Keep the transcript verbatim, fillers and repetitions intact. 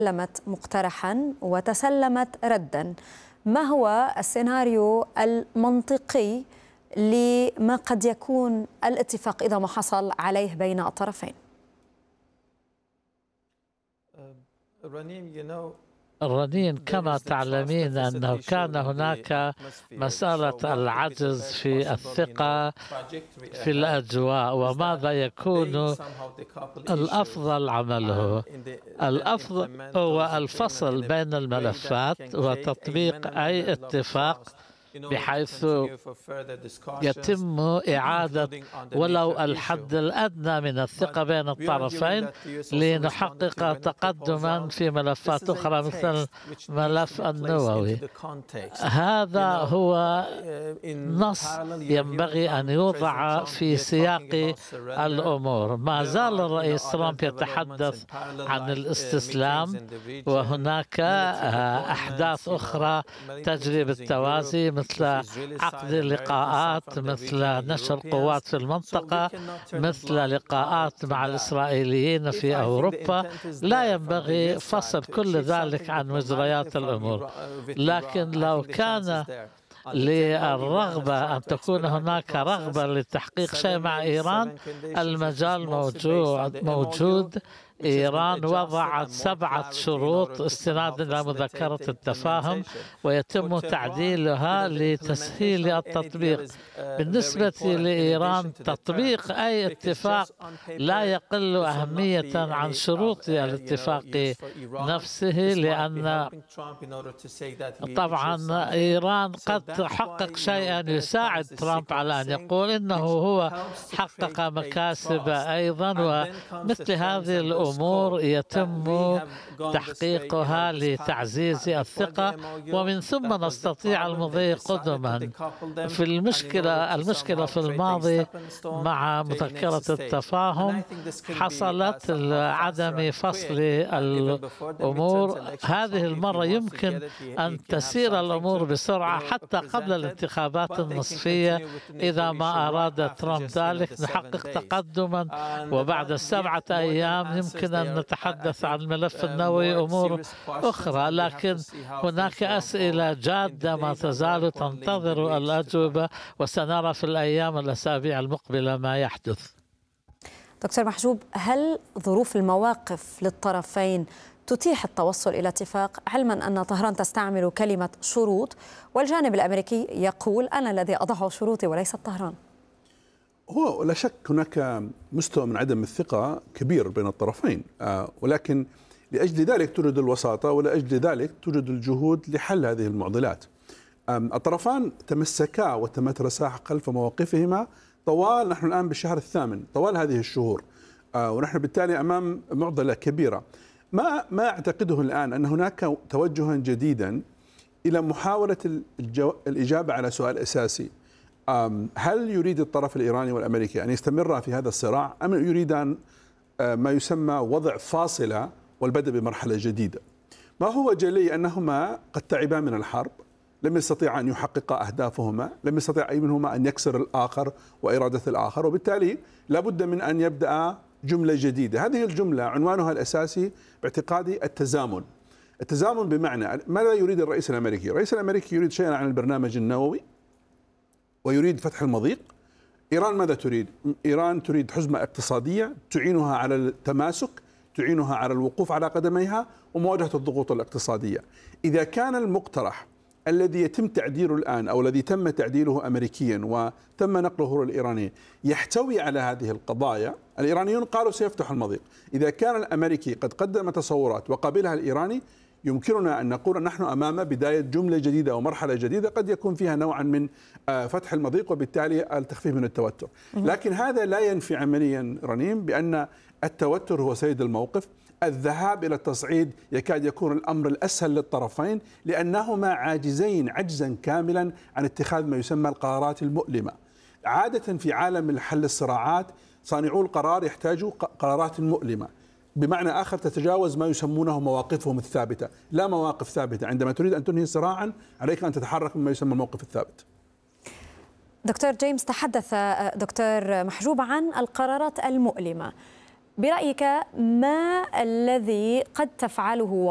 تسلمت مقترحا وتسلمت ردا. ما هو السيناريو المنطقي لما قد يكون الاتفاق إذا ما حصل عليه بين الطرفين؟ رنين، كما تعلمين أنه كان هناك مسألة العجز في الثقة في الأجواء، وماذا يكون الأفضل عمله. الأفضل هو الفصل بين الملفات وتطبيق أي اتفاق بحيث يتم إعادة ولو الحد الأدنى من الثقة بين الطرفين لنحقق تقدما في ملفات أخرى مثل الملف النووي. هذا هو نص ينبغي أن يوضع في سياق الأمور. ما زال الرئيس ترامب يتحدث عن الاستسلام، وهناك أحداث أخرى تجري بالتوازي مثل عقد لقاءات، مثل نشر قوات في المنطقة، مثل لقاءات مع الإسرائيليين في أوروبا. لا ينبغي فصل كل ذلك عن مجريات الأمور، لكن لو كان للرغبة أن تكون هناك رغبة لتحقيق شيء مع إيران، المجال موجود موجود إيران وضعت سبعة شروط استنادا إلى مذكرة التفاهم ويتم تعديلها لتسهيل التطبيق. بالنسبة لإيران، تطبيق أي اتفاق لا يقل أهمية عن شروط الاتفاق نفسه، لأن طبعا إيران قد تحقق شيئا يساعد ترامب على أن يقول إنه هو حقق مكاسب أيضا، ومثل هذه الأمور أمور يتم تحقيقها لتعزيز الثقة، ومن ثم نستطيع المضي قدما. في المشكلة المشكلة في الماضي مع مذكرة التفاهم حصلت عدم فصل الأمور. هذه المرة يمكن أن تسير الأمور بسرعة حتى قبل الانتخابات النصفية إذا ما أراد ترامب ذلك. نحقق تقدما، وبعد السبعة أيام يمكن أن نتحدث عن الملف النووي أمور أخرى. لكن هناك أسئلة جادة ما تزال تنتظر الأجوبة، وسنرى في الأيام والأسابيع المقبلة ما يحدث. دكتور محجوب، هل ظروف المواقف للطرفين تتيح التوصل إلى اتفاق، علما أن طهران تستعمل كلمة شروط والجانب الأمريكي يقول أنا الذي أضع شروطي وليس طهران؟ هو لا شك هناك مستوى من عدم الثقة كبير بين الطرفين، ولكن لأجل ذلك توجد الوساطة، ولأجل ذلك توجد الجهود لحل هذه المعضلات. الطرفان تمسكا وتمترسا خلف مواقفهما طوال، نحن الآن بالشهر الثامن، طوال هذه الشهور، ونحن بالتالي أمام معضلة كبيرة. ما ما أعتقده الآن أن هناك توجها جديدا إلى محاولة الإجابة على سؤال أساسي: هل يريد الطرف الإيراني والأمريكي أن يستمر في هذا الصراع، أم يريدان ما يسمى وضع فاصلة والبدء بمرحلة جديدة؟ ما هو جلي أنهما قد تعبا من الحرب، لم يستطيعا أن يحققا أهدافهما، لم يستطيع أي منهما أن يكسر الآخر وإرادة الآخر، وبالتالي لابد من أن يبدأ جملة جديدة. هذه الجملة عنوانها الأساسي باعتقادي التزامن. التزامن بمعنى ماذا يريد الرئيس الأمريكي؟ الرئيس الأمريكي يريد شيئا عن البرنامج النووي ويريد فتح المضيق. إيران ماذا تريد؟ إيران تريد حزمة اقتصادية تعينها على التماسك، تعينها على الوقوف على قدميها ومواجهة الضغوط الاقتصادية. إذا كان المقترح الذي يتم تعديله الآن أو الذي تم تعديله أمريكيا وتم نقله للإيرانيين يحتوي على هذه القضايا، الإيرانيون قالوا سيفتح المضيق. إذا كان الأمريكي قد قدم تصورات وقبلها الإيراني، يمكننا أن نقول أن نحن أمام بداية جملة جديدة ومرحلة جديدة قد يكون فيها نوعا من فتح المضيق وبالتالي التخفيف من التوتر. لكن هذا لا ينفي عمليا رنيم بأن التوتر هو سيد الموقف. الذهاب إلى التصعيد يكاد يكون الأمر الأسهل للطرفين، لأنهما عاجزين عجزا كاملا عن اتخاذ ما يسمى القرارات المؤلمة. عادة في عالم حل الصراعات صانعو القرار يحتاجوا قرارات مؤلمة، بمعنى آخر تتجاوز ما يسمونه مواقفهم الثابتة. لا مواقف ثابتة، عندما تريد أن تنهي صراعا عليك أن تتحرك مما يسمى الموقف الثابت. دكتور جيمس، تحدث دكتور محجوب عن القرارات المؤلمة. برأيك ما الذي قد تفعله